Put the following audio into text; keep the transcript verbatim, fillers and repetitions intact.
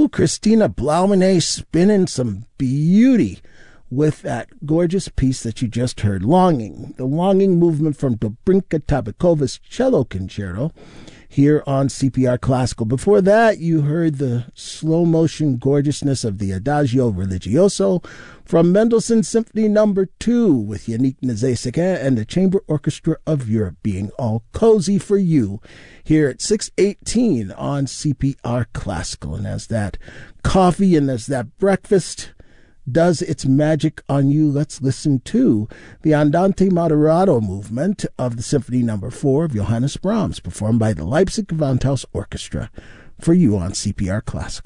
Ooh, Christina Blaumanet spinning some beauty with that gorgeous piece that you just heard, Longing, the Longing movement from Dobrinka Tabakova's cello concerto here on C P R Classical. Before that, you heard the slow motion gorgeousness of the Adagio Religioso from Mendelssohn's Symphony Number Two with Yannick Nézet-Séguin and the Chamber Orchestra of Europe being all cozy for you here at six eighteen on C P R Classical. And as that coffee and as that breakfast does its magic on you, let's listen to the Andante Moderato movement of the Symphony Number Four of Johannes Brahms, performed by the Leipzig Gewandhaus Orchestra for you on C P R Classical.